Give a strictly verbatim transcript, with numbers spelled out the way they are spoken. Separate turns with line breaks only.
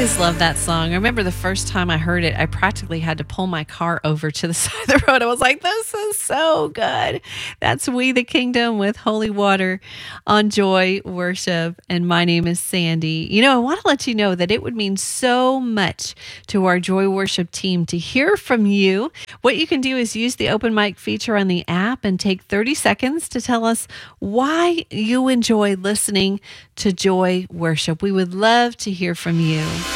always love that song. I remember the first time I heard it, I practically had to pull my car over to the side of the road. I was like, this is so good. That's We the Kingdom with Holy Water on Joy Worship. And my name is Sandy. You know, I want to let you know that it would mean so much to our Joy Worship team to hear from you. What you can do is use the open mic feature on the app and take thirty seconds to tell us why you enjoy listening to Joy Worship. We would love to hear from you.